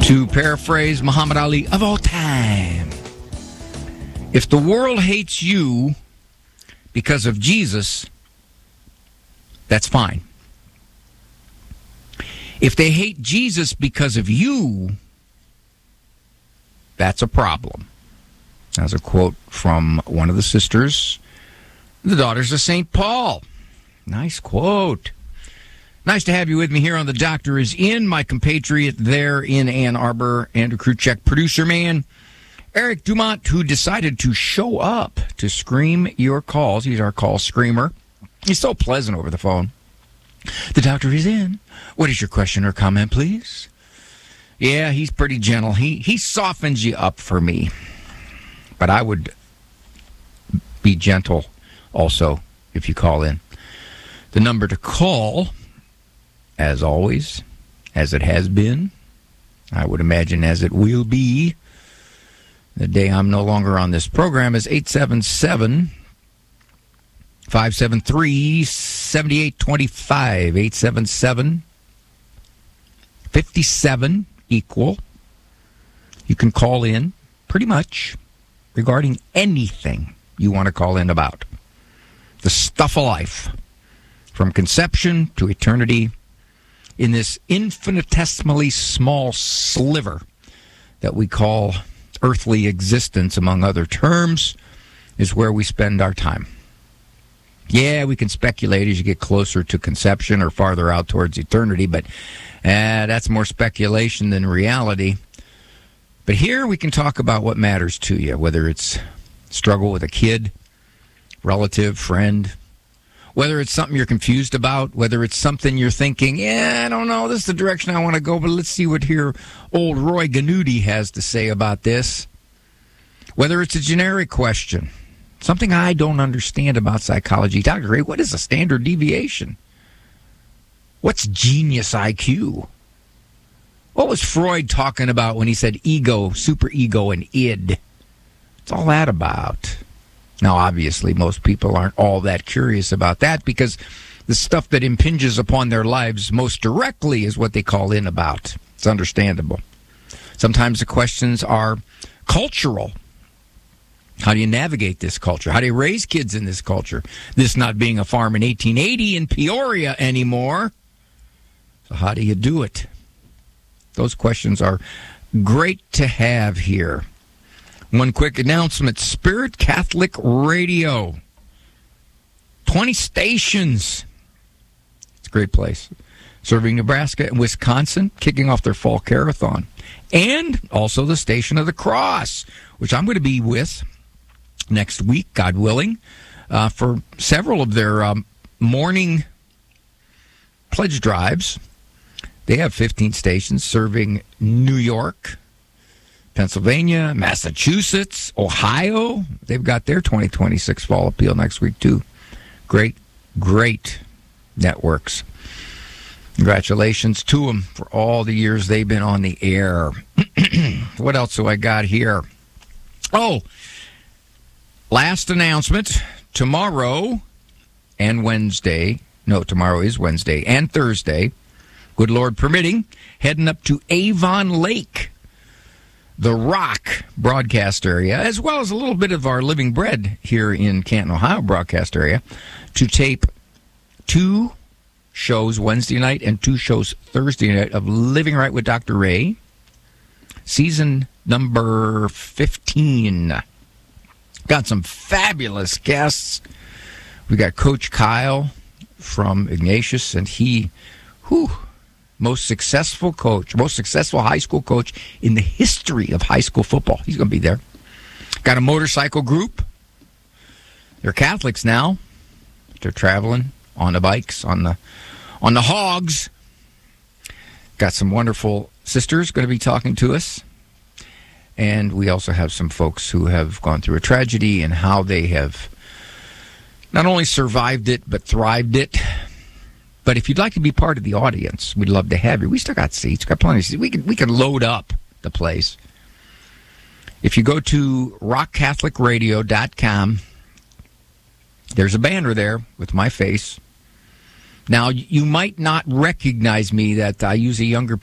To paraphrase Muhammad Ali of all time, if the world hates you because of Jesus, that's fine. If they hate Jesus because of you, that's a problem. That's a quote from one of the sisters, the Daughters of St. Paul. Nice quote. Nice to have you with me here on The Doctor Is In. My compatriot there in Ann Arbor, Andrew Kruchek, producer man. Eric Dumont, who decided to show up to scream your calls. He's our call screamer. He's so pleasant over the phone. The Doctor Is In. What is your question or comment, please? Yeah, he's pretty gentle. He softens you up for me. But I would be gentle also if you call in. The number to call, as always, as it has been, I would imagine as it will be, the day I'm no longer on this program, is 877-573-7825. 877-57 equal. You can call in pretty much regarding anything you want to call in about. The stuff of life, from conception to eternity, in this infinitesimally small sliver that we call earthly existence, among other terms, is where we spend our time. Yeah, we can speculate as you get closer to conception or farther out towards eternity, but that's more speculation than reality. But here we can talk about what matters to you, whether it's struggle with a kid, relative, friend, whether it's something you're confused about, whether it's something you're thinking, I don't know, this is the direction I want to go, but let's see what here old Roy Ganudi has to say about this. Whether it's a generic question, something I don't understand about psychology. Dr. Ray, what is a standard deviation? What's genius IQ? What was Freud talking about when he said ego, superego, and id? What's all that about? Now, obviously, most people aren't all that curious about that because the stuff that impinges upon their lives most directly is what they call in about. It's understandable. Sometimes the questions are cultural. How do you navigate this culture? How do you raise kids in this culture? This not being a farm in 1880 in Peoria anymore. So how do you do it? Those questions are great to have here. One quick announcement. Spirit Catholic Radio. 20 stations. It's a great place. Serving Nebraska and Wisconsin, kicking off their fall carathon. And also the Station of the Cross, which I'm going to be with next week, God willing, for several of their morning pledge drives. They have 15 stations serving New York, Pennsylvania, Massachusetts, Ohio. They've got their 2026 fall appeal next week, too. Great, great networks. Congratulations to them for all the years they've been on the air. What else do I got here? Oh, last announcement. Tomorrow and Wednesday. No, tomorrow is Wednesday and Thursday. Good Lord permitting. Heading up to Avon Lake, the Rock broadcast area, as well as a little bit of our Living Bread here in Canton, Ohio broadcast area, to tape 2 shows Wednesday night and 2 shows Thursday night of Living Right with Dr. Ray. Season number 15. Got some fabulous guests. We got Coach Kyle from Ignatius, and he, most successful high school coach in the history of high school football. He's going to be there. Got a motorcycle group. They're Catholics now. They're traveling on the bikes, on the hogs. Got some wonderful sisters going to be talking to us. And we also have some folks who have gone through a tragedy and how they have not only survived it, but thrived it. But if you'd like to be part of the audience, we'd love to have you. We still got seats. Got plenty of seats. We can load up the place. If you go to rockcatholicradio.com, there's a banner there with my face. Now, you might not recognize me that I use a younger